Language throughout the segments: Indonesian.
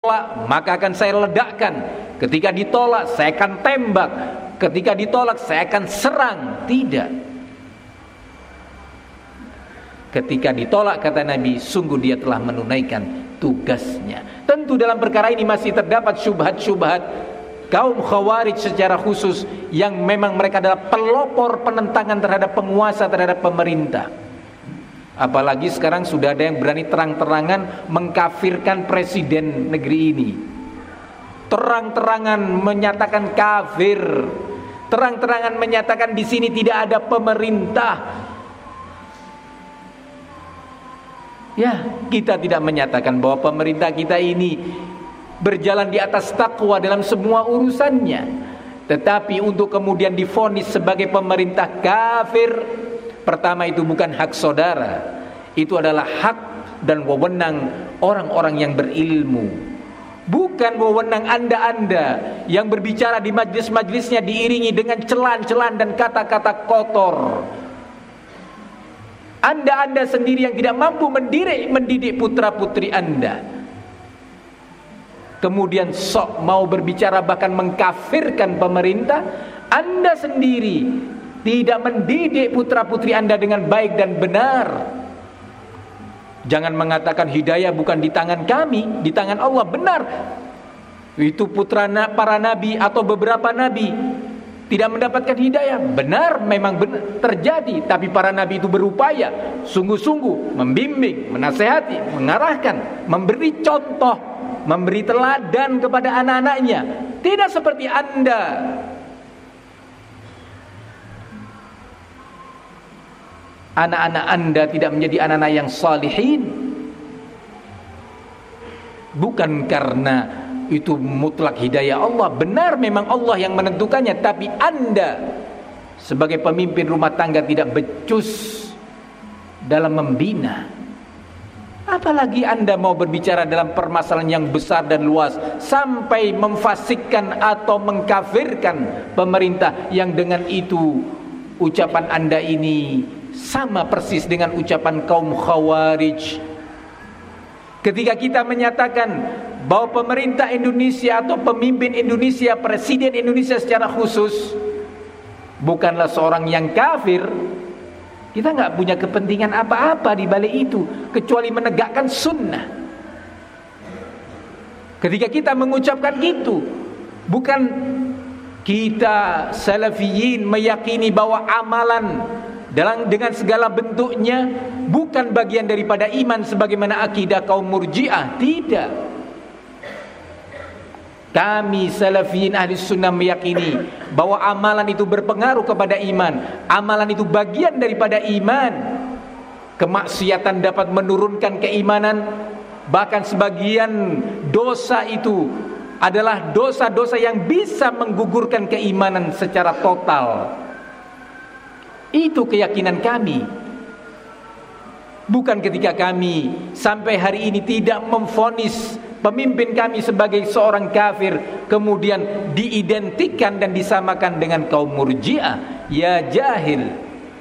maka akan saya ledakkan. Ketika ditolak, saya akan tembak. Ketika ditolak, saya akan serang. Tidak. Ketika ditolak, kata Nabi, sungguh dia telah menunaikan tugasnya. Tentu dalam perkara ini masih terdapat syubhat-syubhat kaum Khawarij secara khusus, yang memang mereka adalah pelopor penentangan terhadap penguasa, terhadap pemerintah. Apalagi sekarang sudah ada yang berani terang-terangan mengkafirkan presiden negeri ini. Terang-terangan menyatakan kafir. Terang-terangan menyatakan di sini tidak ada pemerintah. Ya, kita tidak menyatakan bahwa pemerintah kita ini berjalan di atas takwa dalam semua urusannya. Tetapi untuk kemudian divonis sebagai pemerintah kafir, pertama itu bukan hak saudara. Itu adalah hak dan wewenang orang-orang yang berilmu. Bukan wewenang anda-anda yang berbicara di majlis-majlisnya diiringi dengan celaan-celaan dan kata-kata kotor. Anda-anda sendiri yang tidak mampu mendidik putra-putri anda, kemudian sok mau berbicara bahkan mengkafirkan pemerintah. Anda sendiri tidak mendidik putra-putri anda dengan baik dan benar. Jangan mengatakan hidayah bukan di tangan kami, di tangan Allah. Benar, itu para nabi atau beberapa nabi tidak mendapatkan hidayah. Benar, memang benar terjadi. Tapi para nabi itu berupaya sungguh-sungguh membimbing, menasehati, mengarahkan, memberi contoh, memberi teladan kepada anak-anaknya. Tidak seperti anda. Anak-anak anda tidak menjadi anak-anak yang salihin, bukan karena itu mutlak hidayah Allah. Benar, memang Allah yang menentukannya. Tapi anda sebagai pemimpin rumah tangga tidak becus dalam membina. Apalagi anda mau berbicara dalam permasalahan yang besar dan luas, sampai memfasikkan atau mengkafirkan pemerintah, yang dengan itu ucapan anda ini sama persis dengan ucapan kaum Khawarij. Ketika kita menyatakan bahwa pemerintah Indonesia atau pemimpin Indonesia, presiden Indonesia secara khusus bukanlah seorang yang kafir, kita nggak punya kepentingan apa-apa di balik itu kecuali menegakkan sunnah. Ketika kita mengucapkan itu, bukan kita salafiyin meyakini bahwa amalan dengan segala bentuknya bukan bagian daripada iman sebagaimana akidah kaum Murji'ah. Tidak. Kami salafiyin ahli sunnah meyakini bahwa amalan itu berpengaruh kepada iman. Amalan itu bagian daripada iman. Kemaksiatan dapat menurunkan keimanan. Bahkan sebagian dosa itu adalah dosa-dosa yang bisa menggugurkan keimanan secara total. Itu keyakinan kami. Bukan ketika kami sampai hari ini tidak memvonis pemimpin kami sebagai seorang kafir, kemudian diidentikan dan disamakan dengan kaum Murji'ah. Ya jahil.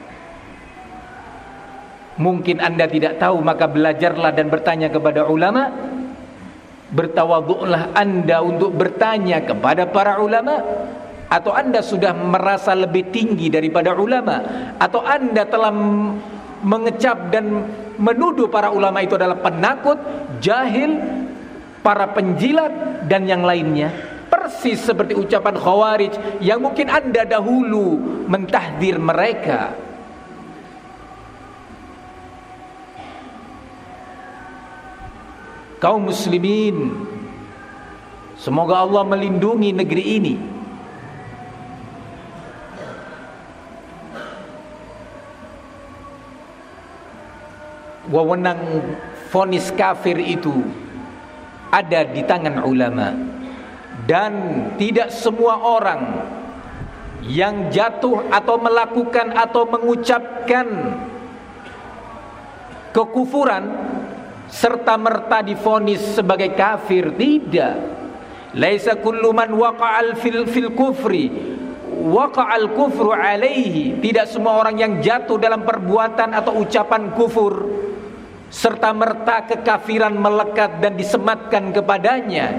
Mungkin anda tidak tahu, maka belajarlah dan bertanya kepada ulama. Bertawadhu'lah anda untuk bertanya kepada para ulama. Atau anda sudah merasa lebih tinggi daripada ulama, atau anda telah mengecap dan menuduh para ulama itu adalah penakut, jahil, para penjilat dan yang lainnya. Persis seperti ucapan Khawarij yang mungkin anda dahulu mentahdir mereka. Kaum muslimin, semoga Allah melindungi negeri ini. Wewenang vonis kafir itu ada di tangan ulama, dan tidak semua orang yang jatuh atau melakukan atau mengucapkan kekufuran serta merta divonis sebagai kafir. Tidak. Laisa kullu man waqa'al fil kufri waqa'al kufru alaihi. Tidak semua orang yang jatuh dalam perbuatan atau ucapan kufur serta merta kekafiran melekat dan disematkan kepadanya.